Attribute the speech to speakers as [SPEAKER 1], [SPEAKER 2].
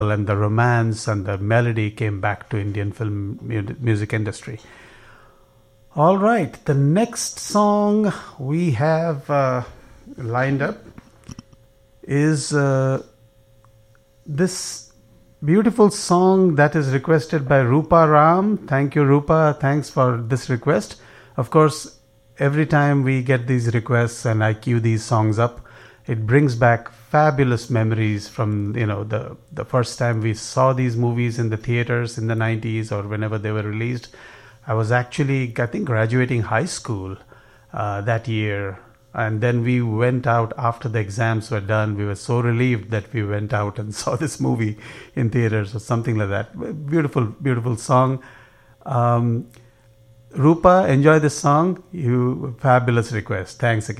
[SPEAKER 1] and the romance and the melody came back to Indian film music industry. All right, the next song we have lined up is this beautiful song that is requested by Rupa Ram. Thank you, Rupa. Thanks for this request. Of course, every time we get these requests and I queue these songs up, it brings back fabulous memories from the first time we saw these movies in the theaters in the 90s or whenever they were released. I was actually, I think, graduating high school that year. And then we went out after the exams were done. We were so relieved that we went out and saw this movie in theaters or something like that. Beautiful, beautiful song. Rupa, enjoy this song. Fabulous request. Thanks again.